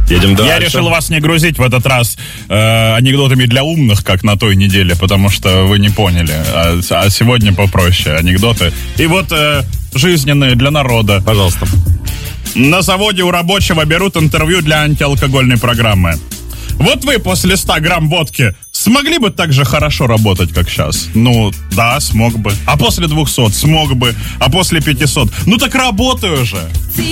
Едем дальше. Я решил вас не грузить в этот раз анекдотами для умных, как на той неделе, потому что вы не поняли. А сегодня попроще анекдоты. И вот жизненные для народа. Пожалуйста. На заводе у рабочего берут интервью для антиалкогольной программы. Вот вы после 100 грамм водки смогли бы так же хорошо работать, как сейчас? Ну, да, смог бы. А после 200 смог бы. А после 500? Ну так работаю же.